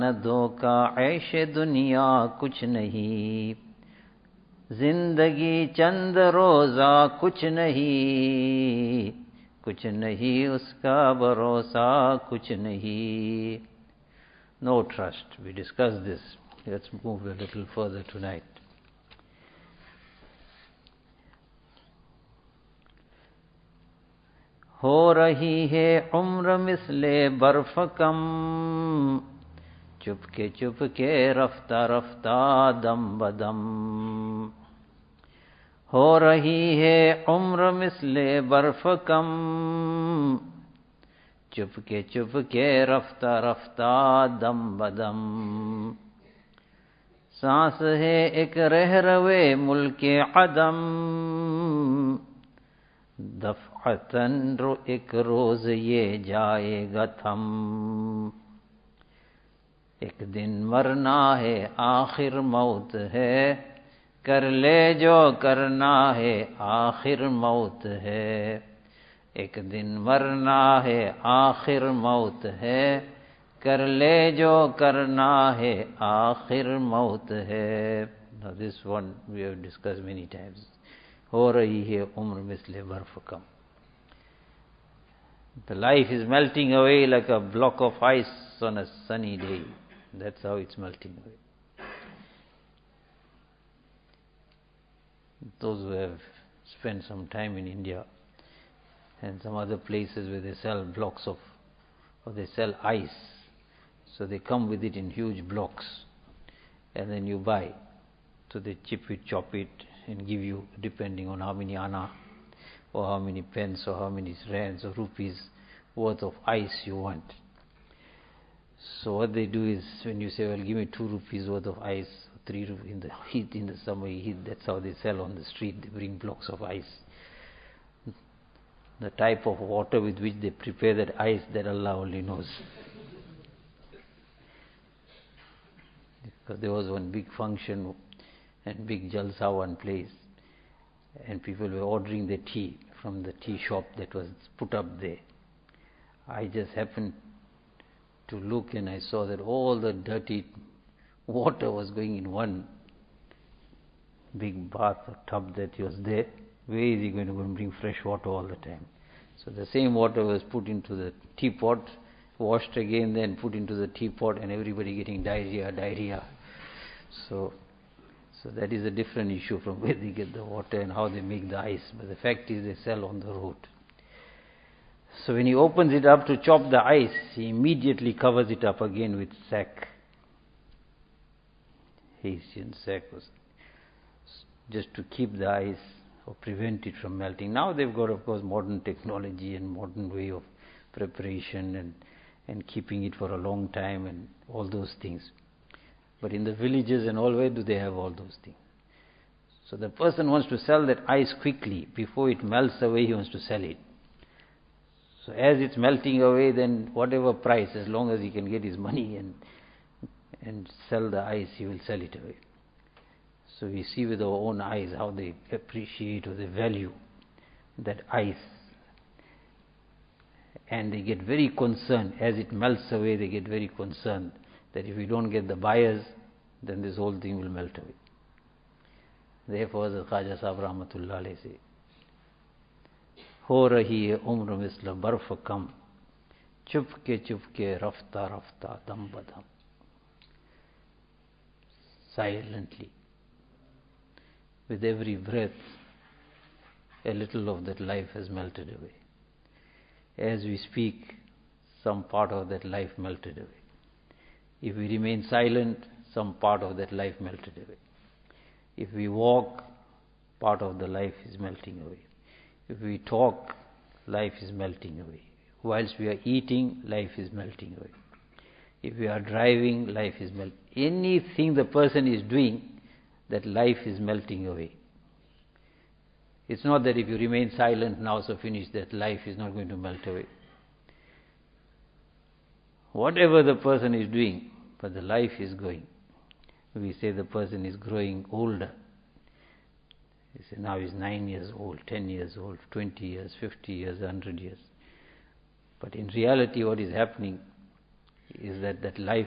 दो का ऐश दुनिया कुछ नहीं, जिंदगी चंद रोजा कुछ नहीं, कुछ नहीं उसका भरोसा कुछ नहीं. No trust. We discussed this. Let's move a little further tonight. हो रही है उम्र मिसले बर्फ कम, चुपके रफ्ता रफ्ता दम बदम. हो रही है उम्र मिसले बर्फ कम, चुपके रफ्ता रफ्ता दम बदम. सांस है एक रह रवे मुल्के अदम, दफ़अतन एक रोज ये जाएगा थम. एक दिन मरना है आखिर मौत है, कर ले जो करना है आखिर मौत है. एक दिन मरना है आखिर मौत है, कर ले जो करना है आखिर मौत है. Now this one we have discussed many times. हो रही है उम्र मिसले बर्फ कम. The life is melting away like a block of ice on a sunny day. That's how it's melting away. Those who have spent some time in India and some other places where they sell blocks of, or they sell ice, so they come with it in huge blocks, and then you buy. So they chop it, and give you, depending on how many anna, or how many pence, or how many rands or rupees worth of ice you want. So what they do is, when you say, well, give me 2 rupees worth of ice, 3 rupees, in the heat, in the summer heat, that's how they sell on the street. They bring blocks of ice. The type of water with which they prepare that ice, that Allah only knows. Because there was one big function and big jalsa one place, and people were ordering the tea from the tea shop that was put up there. I just happened to look, and I saw that all the dirty water was going in one big bath or tub that was there. Where is he going to go and bring fresh water all the time? So the same water was put into the teapot, washed again, then put into the teapot, and everybody getting diarrhea. So that is a different issue from where they get the water and how they make the ice. But the fact is, they sell on the road. So when he opens it up to chop the ice, he immediately covers it up again with sack. Haitian sack, was just to keep the ice or prevent it from melting. Now they've got, of course, modern technology and modern way of preparation and keeping it for a long time and all those things. But in the villages and all, where do they have all those things? So the person wants to sell that ice quickly. Before it melts away, he wants to sell it. So as it's melting away, then whatever price, as long as he can get his money and sell the ice, he will sell it away. So we see with our own eyes how they appreciate or they value that ice. And they get very concerned. As it melts away, they get very concerned that if we don't get the buyers, then this whole thing will melt away. Therefore, as Khaja Sahib Rahmatullah Alayhi say, हो रही है उम्र मिसल बर्फ कम, चुपके रफ्ता रफ्ता दम बदम. Silently, with every breath, a little of that life has melted away. As we speak, some part of that life melted away. If we remain silent, some part of that life melted away. If we walk, part of the life is melting away. If we talk, life is melting away. Whilst we are eating, life is melting away. If we are driving, life is melting. Anything the person is doing, that life is melting away. It's not that if you remain silent now, so finish, that life is not going to melt away. Whatever the person is doing, but the life is going. We say the person is growing older. We say now he's 9 years old, 10 years old, 20 years, 50 years, 100 years. But in reality what is happening is that life